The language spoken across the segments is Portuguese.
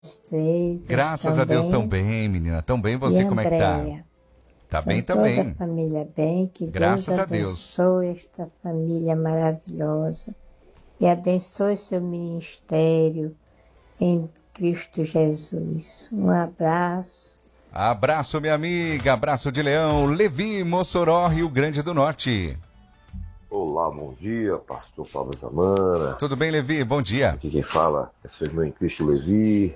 Vocês Graças estão a Deus tão bem? bem, menina. Tão bem, E você como é que tá? Andréia? Tá bem Está toda a também. família bem? Que Deus Graças a Deus. abençoe esta família maravilhosa e abençoe seu ministério em Cristo Jesus. Um abraço. Abraço, minha amiga. Abraço de Leão. Levi, Mossoró, Rio Grande do Norte. Olá, bom dia, pastor Pablo Zamana. Tudo bem, Levi? Bom dia. Aqui quem fala é seu irmão em Cristo, Levi.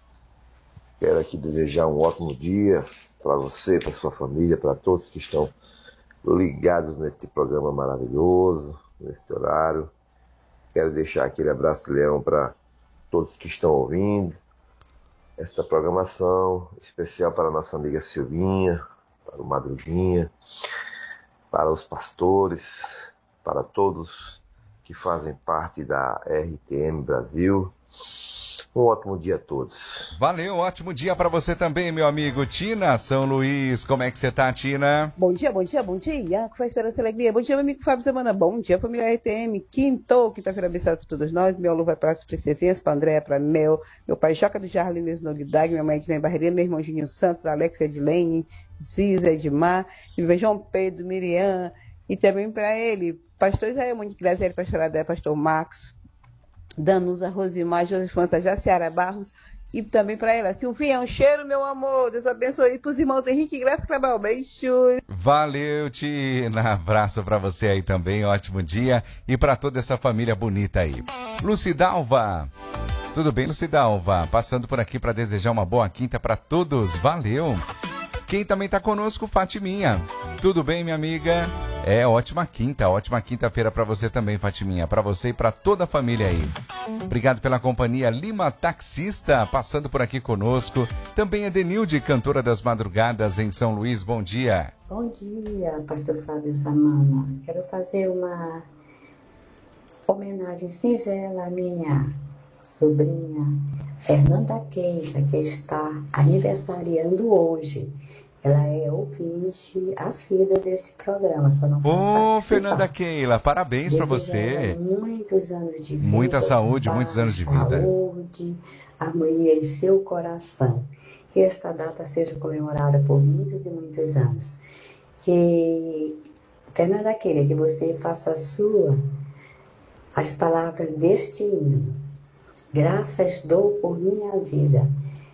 Quero aqui desejar um ótimo dia para você, para sua família, para todos que estão ligados neste programa maravilhoso, neste horário. Quero deixar aquele abraço de leão para todos que estão ouvindo esta programação, especial para a nossa amiga Silvinha, para o Madruguinha, para os pastores, para todos que fazem parte da RTM Brasil. Um ótimo dia a todos. Valeu, ótimo dia pra você também, meu amigo. Tina, São Luís, como é que você tá, Tina? Bom dia, bom dia, bom dia. Com a esperança e alegria. Bom dia, meu amigo Fábio Zamana. Bom dia, família RTM. Quinta-feira abençoada para todos nós. Meu alô vai para as princesinhas, para Andréia, para meu pai Joca do Jardim, mesmo Nogdag, minha mãe Edilene Barreirinha, meu irmão Juninho Santos, Alex Edilene, Ziza, Edmar, meu João Pedro, Miriam, e também para ele, pastor Israel Monique Graziele, pastor Adé, pastor Marcos, Danusa, Rosimar, Josefância, Jaciara Barros, e também para ela, Silvinha, um cheiro, meu amor, Deus abençoe, e para os irmãos Henrique e Graça Clebal, beijo. Valeu, Tina, abraço pra você aí também, ótimo dia, e pra toda essa família bonita aí. Lucidalva, tudo bem, Lucidalva? Passando por aqui pra desejar uma boa quinta pra todos, valeu. Quem também tá conosco, Fatiminha, tudo bem, minha amiga? Ótima quinta-feira pra você também, Fatiminha, pra você e pra toda a família aí. Obrigado pela companhia. Lima Taxista, passando por aqui conosco. Também a Denilde, cantora das madrugadas em São Luís, bom dia. Bom dia, pastor Fábio Zamana. Quero fazer uma homenagem singela à minha sobrinha Fernanda Queixa, que está aniversariando hoje. Ela é ouvinte assídua desse programa, só não faz participar. Fernanda Keila, parabéns para você. Muitos anos de vida. Muita saúde, muitos anos de vida. Saúde, harmonia em seu coração. Que esta data seja comemorada por muitos e muitos anos. Que, Fernanda Keila, que você faça as palavras deste hino. Graças dou por minha vida.